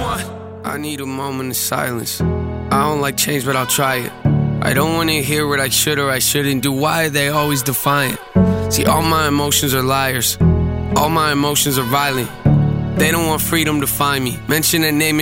I need a moment of silence. I don't like change, but I'll try it. I don't want to hear what I should or I shouldn't do. Why are they always defiant? See, all my emotions are liars. All my emotions are violent. They don't want freedom to find me. Mention a name